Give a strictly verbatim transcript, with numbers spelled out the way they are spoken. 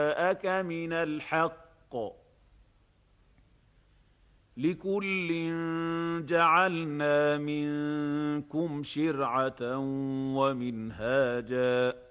جاءك من الحق لكل جعلنا منكم شرعة ومنهاجا